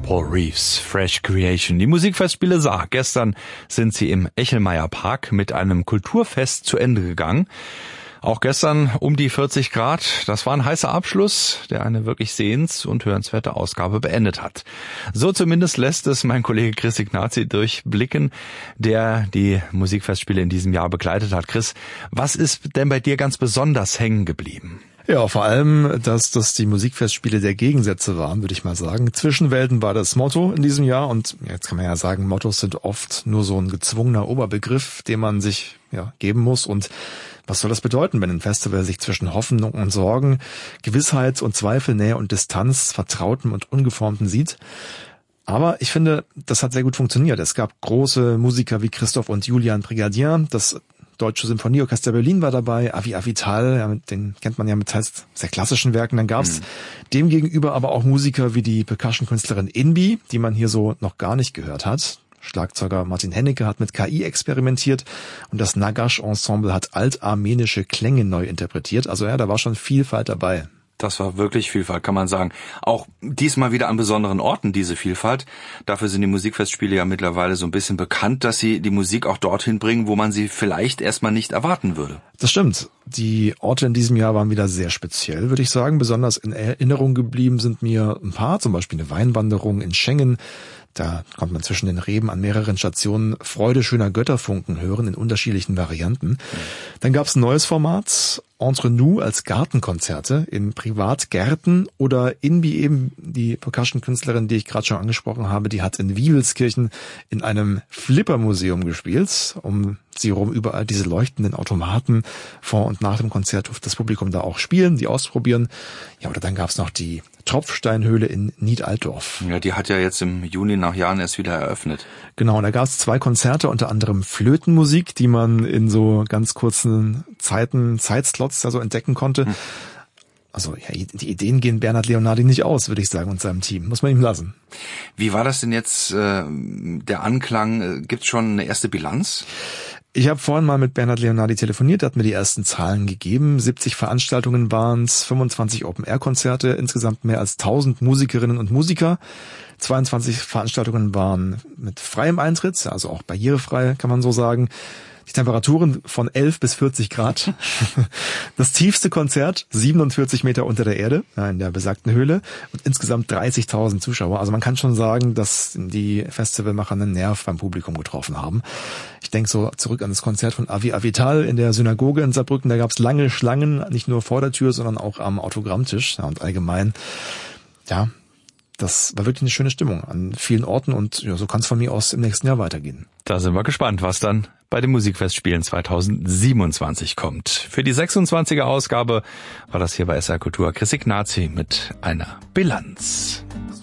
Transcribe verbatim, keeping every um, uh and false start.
Paul Reeves, Fresh Creation. Die Musikfestspiele Saar. Gestern sind sie im Echelmeier Park mit einem Kulturfest zu Ende gegangen. Auch gestern um die vierzig Grad. Das war ein heißer Abschluss, der eine wirklich sehens- und hörenswerte Ausgabe beendet hat. So zumindest lässt es mein Kollege Chris Ignazi durchblicken, der die Musikfestspiele in diesem Jahr begleitet hat. Chris, was ist denn bei dir ganz besonders hängen geblieben? Ja, vor allem, dass das die Musikfestspiele der Gegensätze waren, würde ich mal sagen. Zwischenwelten war das Motto in diesem Jahr und jetzt kann man ja sagen, Mottos sind oft nur so ein gezwungener Oberbegriff, den man sich ja geben muss. Und was soll das bedeuten, wenn ein Festival sich zwischen Hoffnung und Sorgen, Gewissheit und Zweifel, Nähe und Distanz, Vertrautem und Ungeformten sieht? Aber ich finde, das hat sehr gut funktioniert. Es gab große Musiker wie Christoph und Julian Brigadier, das Deutsche Symphonieorchester Berlin war dabei, Avi Avital, ja, den kennt man ja mit teils sehr klassischen Werken. Dann gab's mhm. demgegenüber aber auch Musiker wie die Percussion-Künstlerin Inbi, die man hier so noch gar nicht gehört hat. Schlagzeuger Martin Hennecke hat mit K I experimentiert und das Nagash-Ensemble hat altarmenische Klänge neu interpretiert. Also ja, da war schon Vielfalt dabei. Das war wirklich Vielfalt, kann man sagen. Auch diesmal wieder an besonderen Orten diese Vielfalt. Dafür sind die Musikfestspiele ja mittlerweile so ein bisschen bekannt, dass sie die Musik auch dorthin bringen, wo man sie vielleicht erstmal nicht erwarten würde. Das stimmt. Die Orte in diesem Jahr waren wieder sehr speziell, würde ich sagen. Besonders in Erinnerung geblieben sind mir ein paar, zum Beispiel eine Weinwanderung in Schengen. Da konnte man zwischen den Reben an mehreren Stationen Freude schöner Götterfunken hören in unterschiedlichen Varianten. Dann gab es ein neues Format, Entre nous als Gartenkonzerte in Privatgärten oder Inbi eben, die Percussion-Künstlerin, die ich gerade schon angesprochen habe, die hat in Wievelskirchen in einem Flippermuseum gespielt. Um sie rum überall diese leuchtenden Automaten. Vor und nach dem Konzert durfte das Publikum da auch spielen, die ausprobieren. Ja, oder dann gab's noch die Tropfsteinhöhle in Niedaltdorf. Ja, die hat ja jetzt im Juni nach Jahren erst wieder eröffnet. Genau, und da gab's zwei Konzerte, unter anderem Flötenmusik, die man in so ganz kurzen Zeiten, Zeitslots da so entdecken konnte. Hm. Also ja, die Ideen gehen Bernhard Leonardi nicht aus, würde ich sagen, und seinem Team. Muss man ihm lassen. Wie war das denn jetzt, äh, der Anklang? Gibt's schon eine erste Bilanz? Ich habe vorhin mal mit Bernhard Leonardi telefoniert, der hat mir die ersten Zahlen gegeben. siebzig Veranstaltungen waren's, fünfundzwanzig Open-Air-Konzerte, insgesamt mehr als tausend Musikerinnen und Musiker. zweiundzwanzig Veranstaltungen waren mit freiem Eintritt, also auch barrierefrei, kann man so sagen. Die Temperaturen von elf bis vierzig Grad. Das tiefste Konzert, siebenundvierzig Meter unter der Erde, in der besagten Höhle. Und insgesamt dreißigtausend Zuschauer. Also man kann schon sagen, dass die Festivalmacher einen Nerv beim Publikum getroffen haben. Ich denke so zurück an das Konzert von Avi Avital in der Synagoge in Saarbrücken. Da gab es lange Schlangen, nicht nur vor der Tür, sondern auch am Autogrammtisch. Ja, und allgemein, ja, das war wirklich eine schöne Stimmung an vielen Orten und ja, so kann es von mir aus im nächsten Jahr weitergehen. Da sind wir gespannt, was dann bei den Musikfestspielen zweitausendsiebenundzwanzig kommt. Für die sechsundzwanziger Ausgabe war das hier bei S R Kultur Chris Ignazi mit einer Bilanz.